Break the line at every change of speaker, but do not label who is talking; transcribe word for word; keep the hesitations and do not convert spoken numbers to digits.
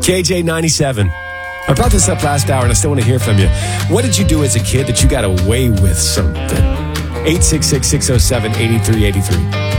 K J ninety-seven. I brought this up last hour, and I still want to hear from you. What did you do as a kid that you got away with something? eight six six, six oh seven, eight three eight three.